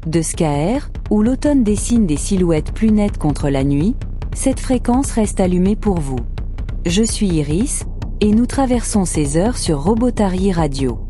De SKR, où l'automne dessine des silhouettes plus nettes contre la nuit, cette fréquence reste allumée pour vous. Je suis Iris, et nous traversons ces heures sur Robotary Radio.